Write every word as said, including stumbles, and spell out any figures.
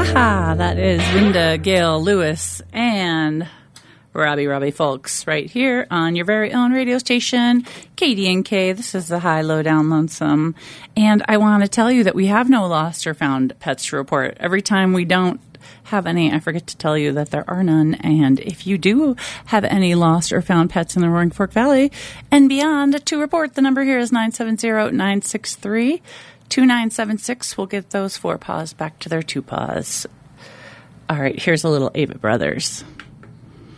Haha, that is Linda Gale Lewis and Robbie Robbie Folks right here on your very own radio station, K D N K. This is the High Low Down Lonesome. And I want to tell you that we have no lost or found pets to report. Every time we don't have any, I forget to tell you that there are none. And if you do have any lost or found pets in the Roaring Fork Valley and beyond to report, the number here is nine seven zero, nine six three, two nine seven six. We'll give those four paws back to their two paws. All right, here's a little Avett Brothers.